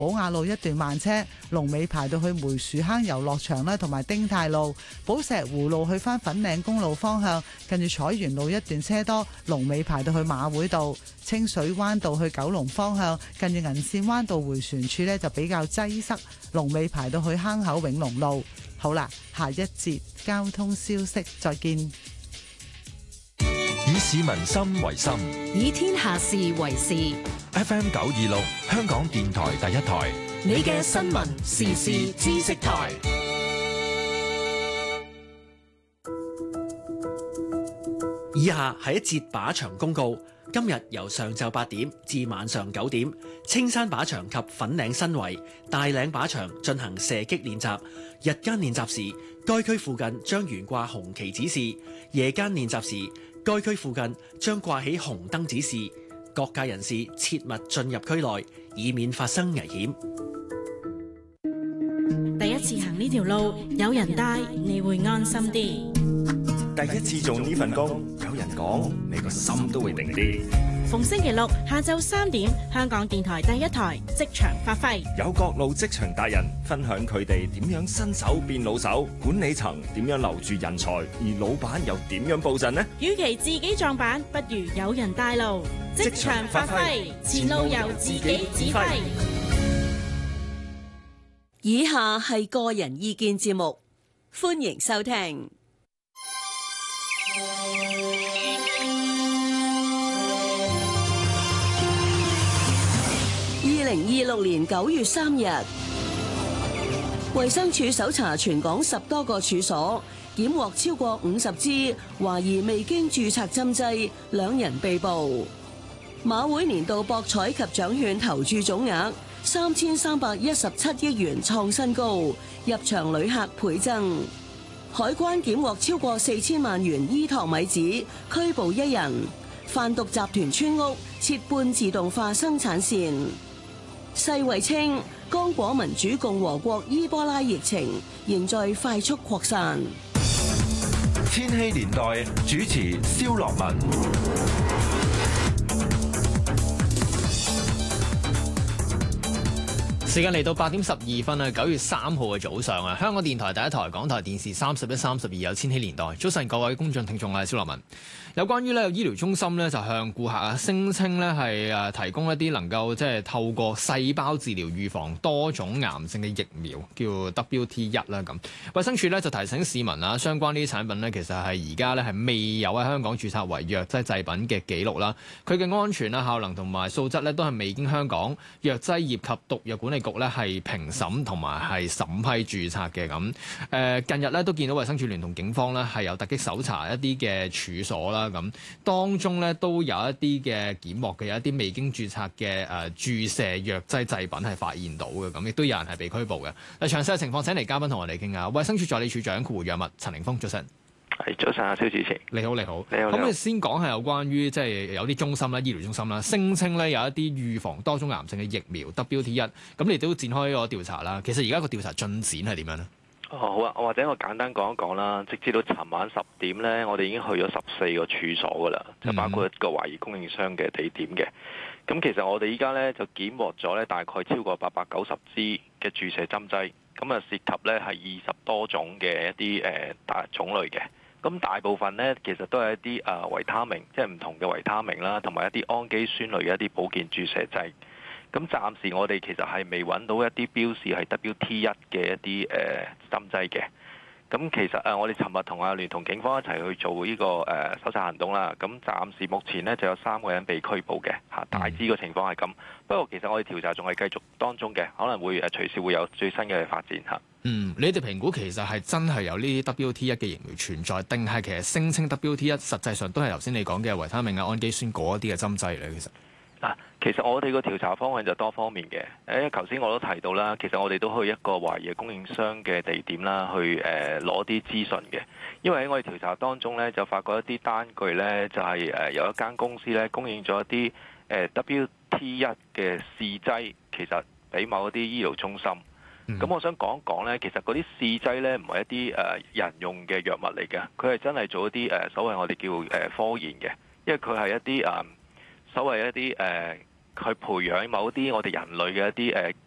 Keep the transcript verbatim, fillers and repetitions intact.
寶雅路一段慢車，龍尾排到去梅樹坑遊樂場啦，同埋丁太路。寶石湖路去返粉嶺公路方向，近住彩園路一段車多，龍尾排到去馬會道。清水灣道去九龍方向，近住銀線灣道迴旋處呢就比較擠塞，龍尾排到去坑口永隆路。好啦，下一節交通消息再見。 以市民心為心， 以天下事為事。 F M 九二六，香港電台第一台， 你嘅新聞時事知識台。 以下係一節靶場公告。今日由上晝八點至晚上九點，青山靶場及粉嶺新圍、大嶺靶場進行射擊練習。日間練習時，該區附近將懸掛紅旗指示；夜間練習時，該區附近將掛起紅燈指示。各界人士切勿進入區內，以免發生危險。 第一次行呢條路，有人帶，你會安心啲。 第一次做呢份工，有人講，你個心都會定啲。 逢星期六下晝三點，香港電台第一台職場發揮， 有各路職場達人分享佢哋點樣新手變老手，管理層點樣留住人才，而老闆又點樣布陣呢？ 與其自己撞板，不如有人帶路。職場發揮，前路由自己指揮。 以下係個人意見節目，歡迎收聽。二零二六年九月三日，衛生署搜查全港十多個處所，檢獲超過五十支懷疑未經註冊針劑，兩人被捕。馬會年度博彩及獎券投注總額三千三百一十七億元創新高，入場旅客倍增。海關檢獲超過四千萬元依托米紙，拘捕一人。販毒集團村屋設半自動化生產線。世衛稱，剛果民主共和國伊波拉疫情仍在快速擴散。 千禧年代主持蕭樂文。 時間嚟到八點十二分啊，九月三號嘅早上啊，香港電台第一台、港台電視三十一、三十二有千禧年代。早晨各位公眾聽眾，我係蕭樂文。有關於咧醫療中心咧就向顧客啊聲稱咧係誒提供一啲能夠即係透過細胞治療預防多種癌症嘅疫苗，叫 W T 一 啦咁。衛生署咧就提醒市民啊，相關呢啲產品咧其實係而家咧係未有喺香港註冊為藥劑製品嘅記錄啦。佢嘅安全啊、效能同埋素質咧都係未經香港藥劑業及毒藥管理局咧係評審同埋係審批註冊嘅咁。誒近日咧都見到衛生署聯同警方咧係有突擊搜查一啲嘅處所啦。咁當中咧都有一啲嘅檢獲嘅，有一啲未經註冊嘅誒注射藥劑製品係發現到嘅，咁亦都有人係被拘捕嘅。嗱，詳細嘅情況請嚟嘉賓同我哋傾下。衛生署助理署長括弧藥物陳凌峰，早晨。 係早晨啊，蕭主持。你好， 你好， 你好。 咁你先講係有關於即係有啲中心啦，醫療中心啦，聲稱咧有一啲預防多種癌症嘅疫苗 W T 一，咁你都展開個調查啦。其實而家個調查進展係點樣呢？ 哦，好啊，或者我簡單講一講啦。直至到尋晚十點呢，我哋已經去咗十四個處所噶啦，就包括一個懷疑供應商嘅地點嘅。咁其實我哋依家呢，就檢獲咗呢大概超過八百九十支嘅注射針劑，咁啊涉及呢係二十多種嘅一啲誒大種類嘅。咁大部分呢，其實都係一啲誒維他命，即係唔同嘅維他命啦，同埋一啲氨基酸類嘅一啲保健注射劑。咁暫時我哋其實係未揾到一啲標示係 W T 一嘅一啲誒針劑嘅。咁其實誒我哋尋日同阿聯同警方一齊去做呢個誒搜查行動啦。咁暫時目前呢，就有三個人被拘捕嘅嚇，大致嘅情況係咁。不過其實我哋調查仲係繼續當中嘅，可能會誒隨時會有最新嘅發展嚇。 嗯，你哋評估其實係真係有呢啲 W T 一嘅疫苗存在，定係其實聲稱 W T 一實際上都係頭先你講嘅維他命啊、氨基酸嗰一啲嘅針劑咧？其實嗱，其實我哋個調查方向就多方面嘅。誒，頭先我都提到啦，其實我哋都去一個懷疑嘅供應商嘅地點啦，去誒攞啲資訊嘅。因為喺我哋調查當中咧，就發覺一啲單據咧，就係誒有一間公司咧供應咗一啲誒 W T 一嘅試劑，其實俾某一啲醫療中心。咁、嗯、我想講一講咧，其實嗰啲試劑咧唔係一啲誒人用嘅藥物嚟嘅，佢係真係做一啲誒所謂我哋叫誒科研嘅，因為佢係一啲誒。所謂一啲誒，去、呃、培養某啲我哋人類嘅一啲誒